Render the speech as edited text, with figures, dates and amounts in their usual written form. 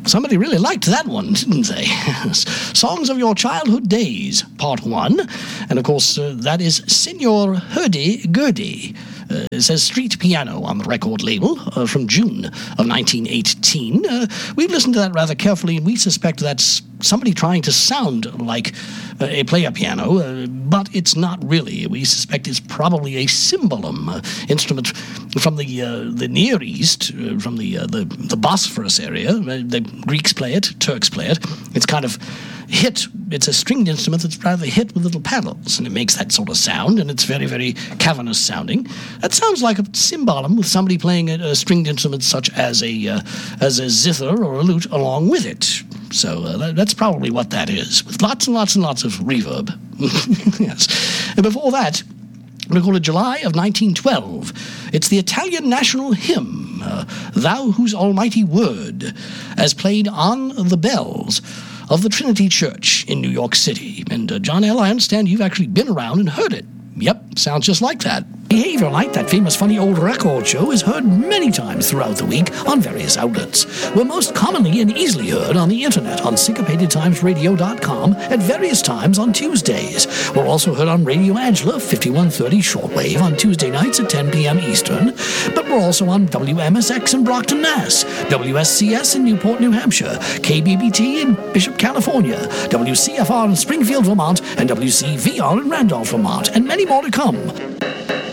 Somebody really liked that one, didn't they? Songs of Your Childhood Days, Part 1. And, of course, that is Signor Hurdy-Gurdy. It says Street Piano on the record label from June of 1918. We've listened to that rather carefully, and we suspect that's somebody trying to sound like a player piano, but it's not really. We suspect it's probably a cymbalum instrument from the Near East, from the Bosphorus area. The Greeks play it, Turks play it. It's kind of hit. It's a stringed instrument that's rather hit with little paddles, and it makes that sort of sound, and it's very, very cavernous sounding. That sounds like a cymbalum with somebody playing a stringed instrument such as a zither or a lute along with it. So that's probably what that is, with lots and lots and lots of reverb. Yes. And before that, recorded July of 1912. It's the Italian national hymn, Thou Whose Almighty Word, as played on the bells of the Trinity Church in New York City. And John L., I understand you've actually been around and heard it. Yep, sounds just like that. Behavior Light, that famous funny old record show, is heard many times throughout the week on various outlets. We're most commonly and easily heard on the internet on syncopatedtimesradio.com at various times on Tuesdays. We're also heard on Radio Angela, 5130 shortwave on Tuesday nights at 10 p.m. Eastern. But we're also on WMSX in Brockton, Mass., WSCS in Newport, New Hampshire, KBBT in Bishop, California, WCFR in Springfield, Vermont, and WCVR in Randolph, Vermont, and many more to come.